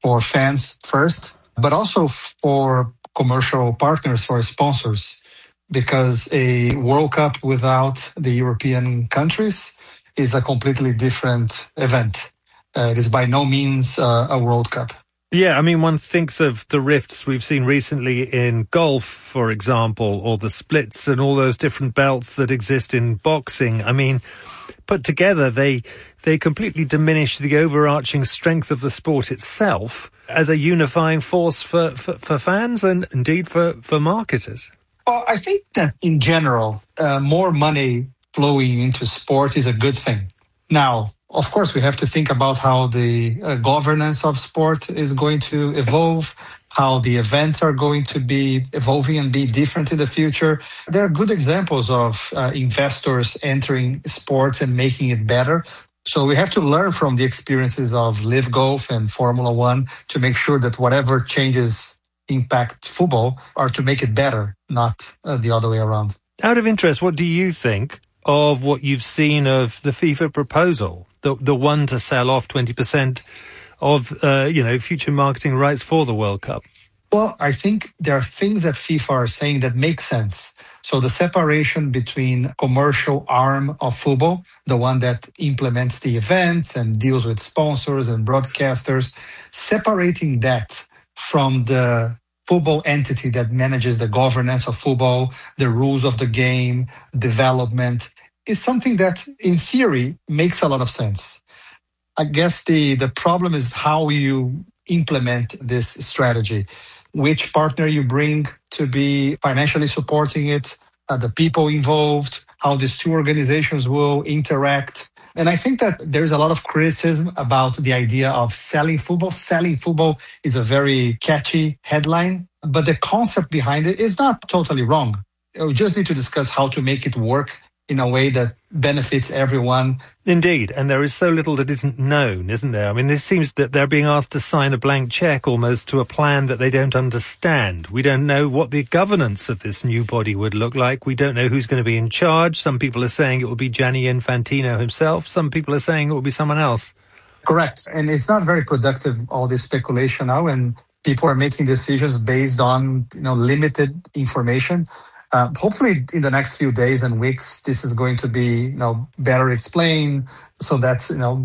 for fans first, but also for commercial partners, for sponsors, because a World Cup without the European countries is a completely different event. It is by no means a World Cup. Yeah, I mean, one thinks of the rifts we've seen recently in golf, for example, or the splits and all those different belts that exist in boxing. I mean, put together, they completely diminish the overarching strength of the sport itself as a unifying force for fans and indeed for marketers. Well, I think that in general, more money flowing into sport is a good thing. Now, of course, we have to think about how the governance of sport is going to evolve, how the events are going to be evolving and be different in the future. There are good examples of investors entering sports and making it better. So we have to learn from the experiences of Live Golf and Formula One to make sure that whatever changes impact football are to make it better, not the other way around. Out of interest, what do you think of what you've seen of the FIFA proposal, the one to sell off 20% of future marketing rights for the World Cup? Well, I think there are things that FIFA are saying that make sense. So the separation between commercial arm of football, the one that implements the events and deals with sponsors and broadcasters, separating that from the football entity that manages the governance of football, the rules of the game, development, is something that in theory makes a lot of sense. I guess the problem is how you implement this strategy, which partner you bring to be financially supporting it, the people involved, how these two organizations will interact. And I think that there's a lot of criticism about the idea of selling football. Selling football is a very catchy headline, but the concept behind it is not totally wrong. We just need to discuss how to make it work in a way that benefits everyone. Indeed, and there is so little that isn't known, isn't there? I mean, this seems that they're being asked to sign a blank check almost to a plan that they don't understand. We don't know what the governance of this new body would look like. We don't know who's going to be in charge. Some people are saying it will be Gianni Infantino himself. Some people are saying it will be someone else. Correct. And it's not very productive, all this speculation now, and people are making decisions based on, limited information. Hopefully in the next few days and weeks, this is going to be, better explained so that,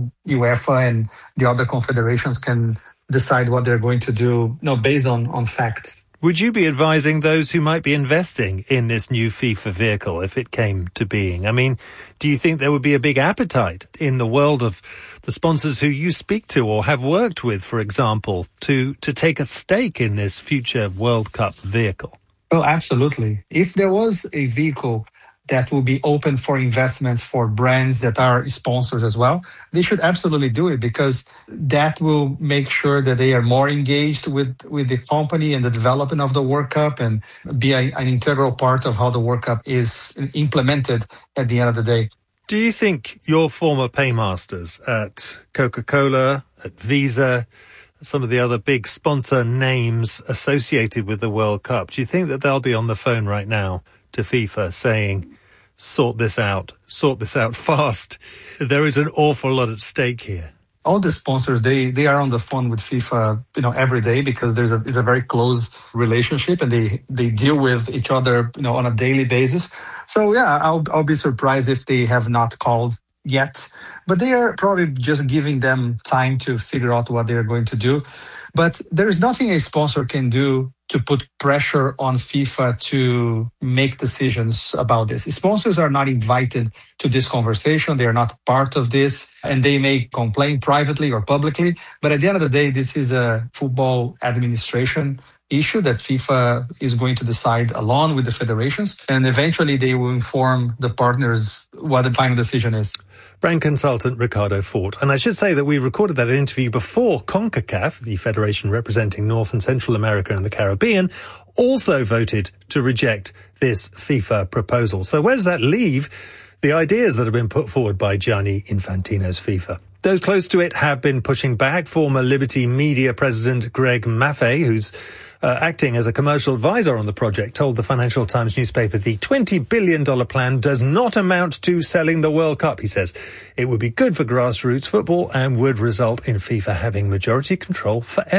UEFA and the other confederations can decide what they're going to do, based on facts. Would you be advising those who might be investing in this new FIFA vehicle if it came to being? I mean, do you think there would be a big appetite in the world of the sponsors who you speak to or have worked with, for example, to take a stake in this future World Cup vehicle? Well, absolutely. If there was a vehicle that will be open for investments for brands that are sponsors as well, they should absolutely do it, because that will make sure that they are more engaged with the company and the development of the World Cup and be an integral part of how the World Cup is implemented at the end of the day. Do you think your former paymasters at Coca-Cola, at Visa, some of the other big sponsor names associated with the World Cup, do you think that they'll be on the phone right now to FIFA saying, sort this out fast? There is an awful lot at stake here. All the sponsors, they are on the phone with FIFA, every day, because there's a very close relationship and they deal with each other, on a daily basis. So yeah, I'll be surprised if they have not called yet, but they are probably just giving them time to figure out what they're going to do. But there's nothing a sponsor can do to put pressure on FIFA to make decisions about this. Sponsors are not invited to this conversation. They are not part of this, and they may complain privately or publicly. But at the end of the day, this is a football administration issue that FIFA is going to decide along with the federations, and eventually they will inform the partners what the final decision is. Brand consultant Ricardo Fort. And I should say that we recorded that interview before CONCACAF, the federation representing North and Central America and the Caribbean, also voted to reject this FIFA proposal. So where does that leave the ideas that have been put forward by Gianni Infantino's FIFA? Those close to it have been pushing back. Former Liberty Media president Greg Maffei, who's acting as a commercial advisor on the project, told the Financial Times newspaper the $20 billion plan does not amount to selling the World Cup. He says it would be good for grassroots football and would result in FIFA having majority control forever.